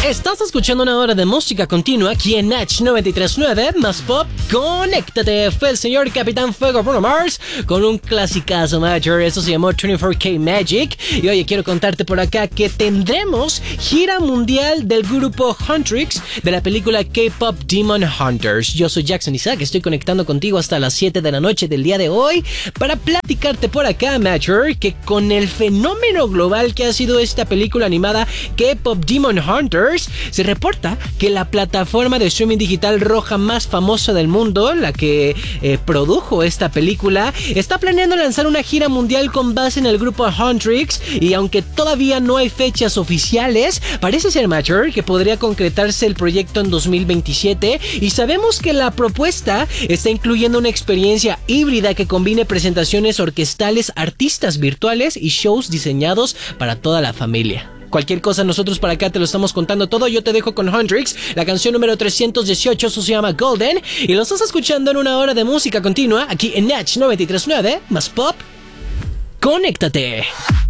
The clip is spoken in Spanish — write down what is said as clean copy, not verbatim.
Estás escuchando una hora de música continua aquí en Natch 93.9 más pop. Conéctate. Fue el señor Capitán Fuego Bruno Mars con un clasicazo, Major. Eso se llamó 24K Magic. Y oye, quiero contarte por acá que tendremos gira mundial del grupo Huntrix de la película K-Pop Demon Hunters. Yo soy Jackson Isaac. Estoy conectando contigo hasta las 7 de la noche del día de hoy para platicarte por acá, Major, que con el fenómeno global que ha sido esta película animada K-Pop Demon Hunters, se reporta que la plataforma de streaming digital roja más famosa del mundo, la que produjo esta película, está planeando lanzar una gira mundial con base en el grupo Huntrix, y aunque todavía no hay fechas oficiales, parece ser, Major, que podría concretarse el proyecto en 2027, y sabemos que la propuesta está incluyendo una experiencia híbrida que combine presentaciones orquestales, artistas virtuales y shows diseñados para toda la familia. Cualquier cosa, nosotros para acá te lo estamos contando todo. Yo te dejo con Huntrix, la canción número 318, eso se llama Golden, y lo estás escuchando en una hora de música continua aquí en Natch 93.9 más pop. Conéctate.